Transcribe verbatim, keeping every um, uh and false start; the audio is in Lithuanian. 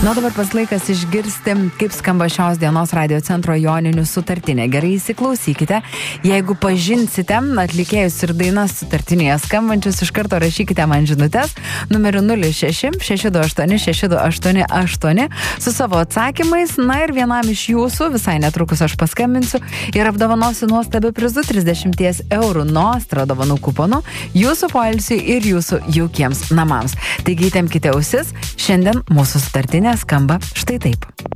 Na, dabar pas laikas išgirsti, kaip skamba šios dienos Radio Centro Joninių sutartinė. Gerai įsiklausykite. Jeigu pažinsite atlikėjus ir dainas sutartinėje skambančius, iš karto rašykite man žinutes numeriu nulis šeši šeši du aštuoni šeši du aštuoni aštuoni su savo atsakymais. Na ir vienam iš jūsų, visai netrukus aš paskambinsiu ir apdovanosiu nuostabiu prizu trisdešimt eurų Nostra dovanų kuponu jūsų poilsiui ir jūsų jaukiems namams. Taigi įtempkite ausis, šiandien mūsų sutartinė skamba štai taip.